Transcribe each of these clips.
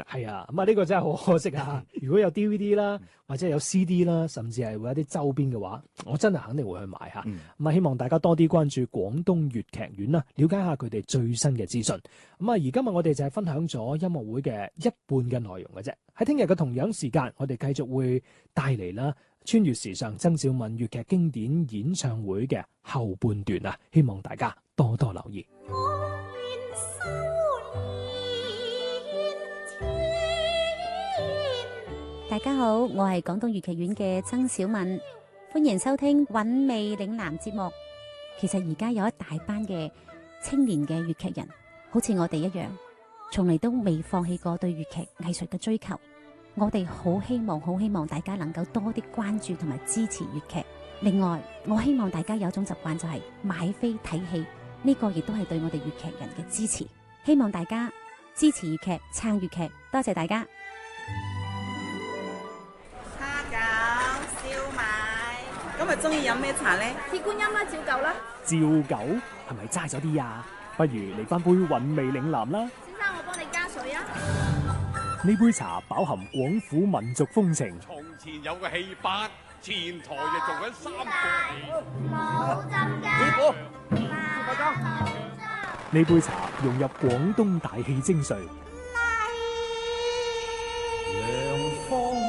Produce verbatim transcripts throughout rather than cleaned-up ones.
係啊，咁啊呢個真係好可惜啊！如果有 D V D 啦，或者有 C D 啦，甚至係會有啲周邊嘅話，我真係肯定會去買下。咁啊、嗯，希望大家多啲關注廣東粵劇院啦，了解下佢哋最新嘅資訊。咁啊，而今日我哋就係分享咗音樂會嘅一半嘅內容嘅啫。喺聽日嘅同樣時間，我哋繼續會帶嚟啦穿越時尚曾小敏粵劇經典演唱會嘅後半段啊！希望大家多多留意。 大家好，我係廣東粵劇院嘅曾小敏，歡迎收聽韻味嶺南節目。其實而家有一大班嘅青年嘅粵劇人，好似我哋一樣，從嚟都未放棄過對粵劇藝術嘅追求。我哋好希望，好希望大家能夠多啲關注同埋支持粵劇。另外，我希望大家有一種習慣，就係買飛睇戲，呢個亦都係對我哋粵劇人嘅支持。希望大家支持粵劇，撐粵劇，多謝大家。 今日中意飲咩茶咧？ 鐵觀音啦，照舊啦。 照舊係咪齋咗啲啊？不如嚟翻杯韻味嶺南啦。 先生，我幫你加水啊。 呢杯茶飽含廣府民族風情。 從前有個戲班，前台就做緊三個戲。 冇浸雞。 師傅， 師傅裝。 呢杯茶融入廣東大戲精髓。涼風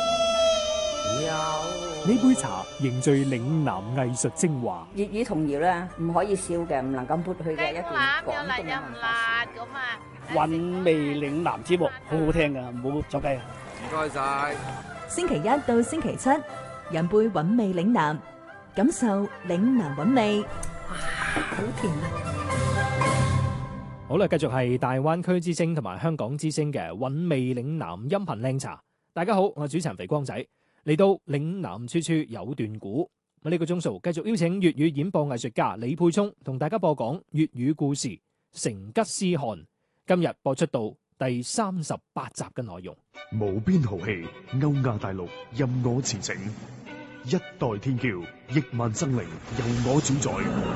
有。呢杯茶凝聚嶺南藝術精華。 粵語童謠咧，唔可以笑嘅，唔能夠抹去嘅一段廣東又辣又唔辣咁啊！ 韻味嶺南節目好好聽噶，唔好作雞啊！ 唔該晒。 星期一到星期七，飲杯韻味嶺南，感受嶺南韻味。哇，好甜啊！ 好啦，繼續係大灣區之聲同埋香港之聲嘅韻味嶺南音頻靚茶。大家好，我係主持人肥光仔。嚟到嶺南處處有段古，我呢個鐘數繼續邀請粵語演播藝術家李沛聰同大家播講粵語故事《成吉思汗》。今日播出到第三十八集嘅內容。 無邊豪氣，歐亞大陸任我馳騁，一代天驕，億萬生靈由我主宰。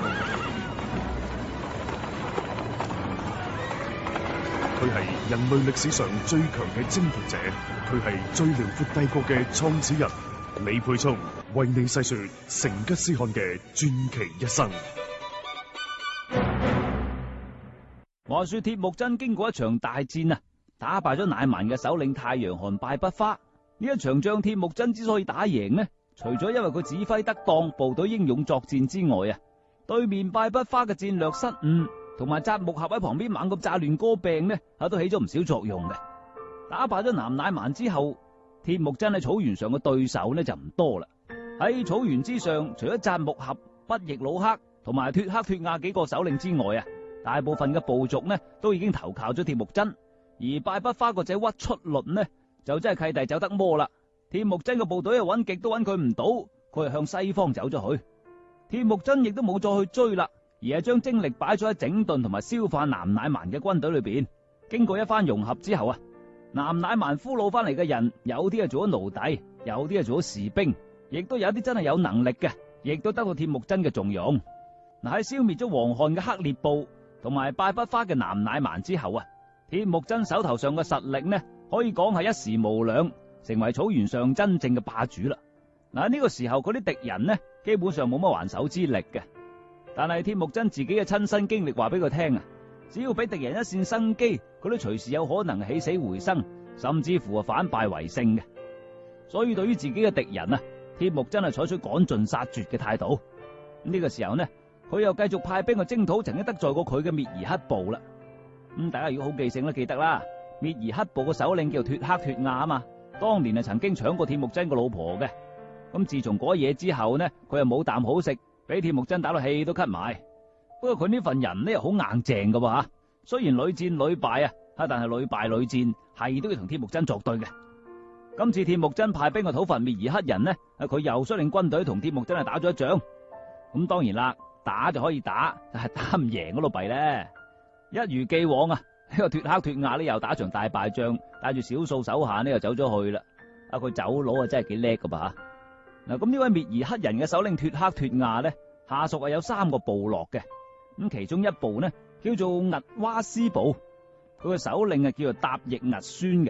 佢係人類歷史上最強嘅征服者，佢係最遼闊帝國嘅創始人。李沛聰為你細說成吉思汗嘅傳奇一生。 話說鐵木真經過一場大戰啊，打敗咗乃蠻嘅首領太陽汗敗筆花。呢一場仗鐵木真之所以打贏呢，除咗因為佢指揮得當，部隊英勇作戰之外啊，對面敗筆花嘅戰略失誤，同埋扎木合喺旁邊猛咁炸亂歌病呢，啊都起咗唔少作用嘅。打敗咗南乃蠻之後，鐵木真喺草原上嘅對手呢就唔多啦。喺草原之上，除咗扎木合、不亦魯克同埋脫克脫亞幾個首領之外啊，大部分嘅部族呢都已經投靠咗鐵木真。而敗筆花個仔屈出倫呢，就真係契弟走得摩啦。鐵木真嘅部隊啊揾極都揾佢唔到，佢係向西方走咗去。鐵木真亦都冇再去追啦，而係將精力擺咗喺整頓同埋消化南乃蠻嘅軍隊裏邊。經過一番融合之後啊，南乃蠻俘虜翻嚟嘅人，有啲係做咗奴隸，有啲係做咗士兵，亦都有啲真係有能力嘅，亦都得到鐵木真嘅重用。嗱，喺消滅咗黃汗嘅黑烈部同埋敗筆花嘅南乃蠻之後啊，鐵木真手頭上嘅實力呢，可以講係一時無兩，成為草原上真正嘅霸主啦。嗱，呢個時候嗰啲敵人呢，基本上冇乜還手之力嘅。但係鐵木真自己嘅親身經歷話俾佢聽啊，只要俾敵人一線生機，佢都隨時有可能起死回生，甚至乎啊反敗為勝嘅。所以對於自己嘅敵人啊，鐵木真係採取趕盡殺絕嘅態度。呢個時候呢，佢又繼續派兵去征討曾經得罪過佢嘅滅兒黑部啦。咁大家如果好記性都記得啦，滅兒黑部嘅首領叫脫克脫亞啊嘛，當年啊曾經搶過鐵木真個老婆嘅。咁自從嗰嘢之後呢，佢又冇啖好食，俾鐵木真打到氣都咳埋。不過佢呢份人呢又好硬淨噶吓，雖然屢戰屢敗啊，但係屢敗屢戰係都要同鐵木真作對嘅。今次鐵木真派兵去討伐滅兒黑人呢，佢又率領軍隊同鐵木真係打咗一仗。咁當然啦，打就可以打，但係打唔贏嗰度弊咧。一如既往啊，呢個脫克脫亞呢又打場大敗仗，帶住少數手下呢又走咗去啦。啊，佢走佬啊真係幾叻噶噃。嗱，咁呢位滅兒黑人嘅首領脫克脫亞呢，下屬係有三個部落嘅。咁其中一部呢叫做兀娃斯部，佢個首領啊叫做答翼兀孫嘅。